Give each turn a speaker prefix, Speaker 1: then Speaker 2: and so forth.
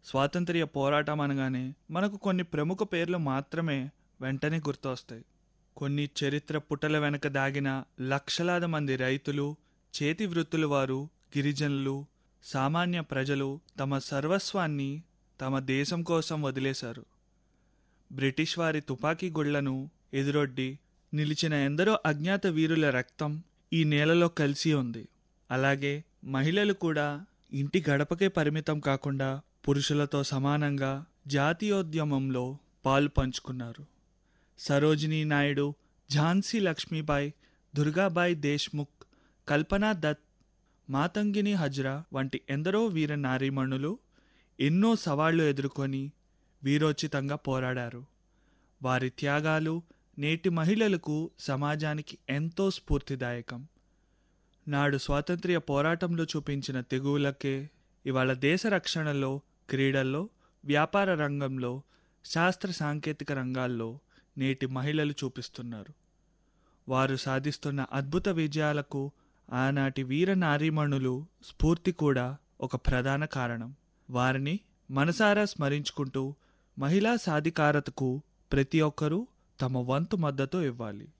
Speaker 1: స్వాతంత్ర్య పోరాటం అనగానే మనకు కొన్ని ప్రముఖ పేర్లు మాత్రమే వెంటనే గుర్తొస్తాయి. కొన్ని చరిత్ర పుటల వెనక దాగిన లక్షలాది మంది రైతులు, చేతి వృత్తుల వారు, గిరిజనులు, సామాన్య ప్రజలు తమ సర్వస్వాన్ని తమ దేశం కోసం వదిలేశారు. బ్రిటిష్ వారి తుపాకీ గుళ్లను ఎదురొడ్డి నిలిచిన ఎందరో అజ్ఞాత వీరుల రక్తం ఈ నేలలో కలిసి ఉంది. అలాగే మహిళలు కూడా ఇంటి గడపకే పరిమితం కాకుండా పురుషులతో సమానంగా జాతీయోద్యమంలో పాలు పంచుకున్నారు. సరోజినీ నాయుడు, ఝాన్సీ లక్ష్మీబాయి, దుర్గాబాయి దేశ్ముఖ్, కల్పనా దత్, మాతంగిని హజ్రా వంటి ఎందరో వీర నారీమణులు ఎన్నో సవాళ్లు ఎదుర్కొని వీరోచితంగా పోరాడారు. వారి త్యాగాలు నేటి మహిళలకు, సమాజానికి ఎంతో స్ఫూర్తిదాయకం. నాడు స్వాతంత్ర్య పోరాటంలో చూపించిన తెగువలకే ఇవాళ దేశ రక్షణలో, క్రీడల్లో, వ్యాపార రంగంలో, శాస్త్ర సాంకేతిక రంగాల్లో నేటి మహిళలు చూపిస్తున్నారు. వారు సాధిస్తున్న అద్భుత విజయాలకు ఆనాటి వీర నారీమణులు స్ఫూర్తి కూడా ఒక ప్రధాన కారణం. వారిని మనసారా స్మరించుకుంటూ మహిళా సాధికారతకు ప్రతి ఒక్కరూ తమ వంతు మద్దతు ఇవ్వాలి.